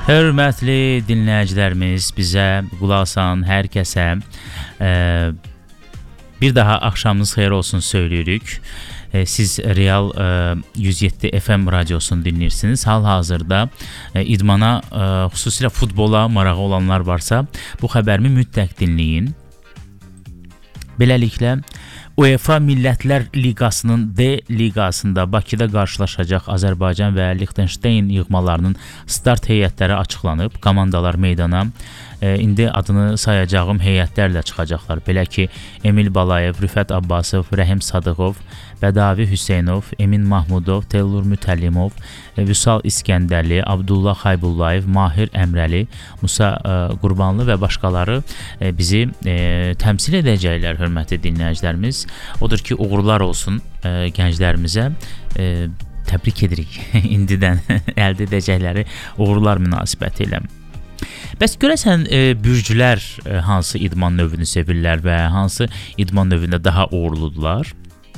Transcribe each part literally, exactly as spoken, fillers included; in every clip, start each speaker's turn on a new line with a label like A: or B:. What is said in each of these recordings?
A: Hörmətli dinləyicilərimiz, bizə qulaq asan hər kəsə e, bir daha axşamınız xeyir olsun söyləyirik. E, siz Real e, yüz yeddi F M radiosunu dinləyirsiniz. Hal-hazırda e, idmana, e, xüsusilə futbola marağı olanlar varsa, bu xəbərimi mütləq dinləyin. Beləliklə, UEFA Millətlər Liqasının D liqasında Bakıda qarşılaşacaq Azərbaycan və Liechtenstein yığmalarının start heyətləri açıqlanıb. Komandalar meydana e, indi adını sayacağım heyətlərlə çıxacaqlar. Belə ki, Emil Balayev, Rüfət Abbasov, Rəhim Sadıqov, Bədavi Hüseynov, Emin Mahmudov, Teylur Mütəllimov, Vüsal İskəndərli, Abdullah Xaybullayev, Mahir Əmrəli, Musa e, Qurbanlı və başqaları e, bizi e, təmsil edəcəklər, hörmətli dinləyicilərimiz. Odur ki, uğurlar olsun e, gənclərimizə. E, təbrik edirik indidən əldə edəcəkləri uğurlar münasibəti ilə. Bəs görəsən e, bürcülər e, hansı idman növünü sevirlər və hansı idman növündə daha uğurludular?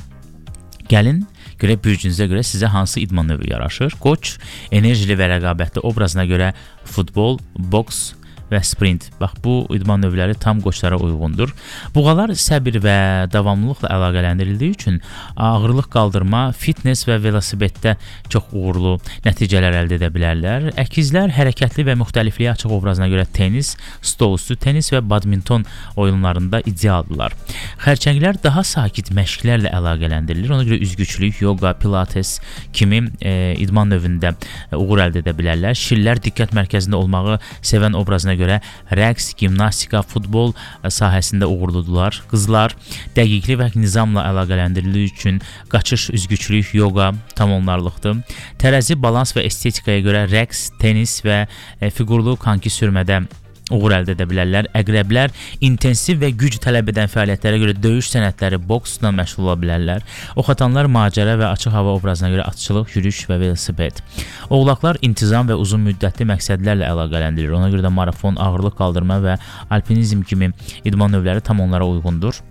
A: Gəlin, görə bürcünüzə görə sizə hansı idman növü yaraşır? Qoç, enerjili və rəqabətli obrazına görə futbol, boks və sprint. Bax, bu idman növləri tam qoçlara uyğundur. Buğalar səbir və davamlılıqla əlaqələndirildiyi üçün ağırlıq qaldırma, fitness və velosipeddə çox uğurlu nəticələr əldə edə bilərlər. Əkizlər hərəkətli və müxtəlifliyə açıq obrazına görə tenis, stolüstü tenis və badminton oyunlarında idealdılar. Xərçənglər daha sakit məşqlərlə əlaqələndirilir. Ona görə üzgüçülük, yoga, pilates kimi e, idman növündə uğur əldə edə bilərlər. Şirlər diqqət mərkəzində olmağı sevən obrazına görə görə rəqs, gimnastika, futbol sahəsində uğurludular. Qızlar dəqiqlik və nizamla əlaqələndirildiyi üçün qaçış, üzgüçülük, yoga tam onlarlıqdır. Tərəzi, balans və estetikaya görə rəqs, tenis və fiqurlu konki sürmədə uğur əldə edə bilərlər. Əqrəblər intensiv və güc tələb edən fəaliyyətlərə görə döyüş sənətləri, boksla məşğul ola bilərlər. Oxatanlar macəra və açıq hava obrazına görə atçılıq, yürüyüş və velosiped. Oğlaqlar intizam və uzun müddətli məqsədlərlə əlaqələndirilir. Ona görə də marafon, ağırlıq qaldırma və alpinizm kimi idman növləri tam onlara uyğundur.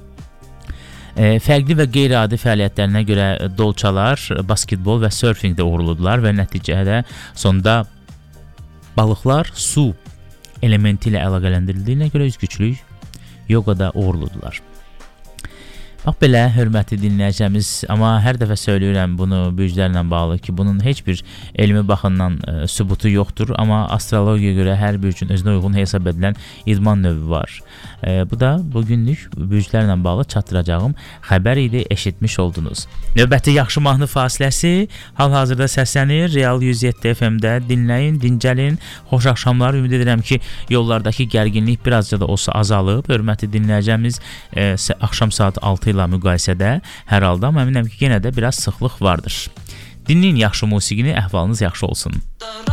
A: E, fərqli və qeyri-adi fəaliyyətlərinə görə dolçalar, basketbol və surfingdə uğurludular və nəticədə sonda balıqlar su elementi ilə əlaqələndirildiyinə görə üzgüçülük, yoqada uğurludular. Bax belə, hörmətli dinləyəcəyimiz, amma hər dəfə söyləyirəm bunu bürclərlə bağlı ki, bunun heç bir elmi baxımdan e, sübutu yoxdur, amma astrologiyaya görə hər bürcün özünə uyğun hesab edilən idman növü var. E, bu da bugünlük bürclərlə bağlı çatdıracağım xəbər idi, eşitmiş oldunuz. Növbəti yaxşı mahnı fasiləsi hal-hazırda səslənir. Real yüz yeddi F M-də dinləyin, dincəlin. Xoş axşamlar. Ümid edirəm ki, yollardakı gərginlik birazca da olsa azalıb. Hörmətli dinləyəcəyimiz e, axşam saat altı ilə müqayisədə hər halda, amma əminəm ki, yenə də biraz sıxlıq vardır. Dinləyin yaxşı musiqini, əhvalınız yaxşı olsun.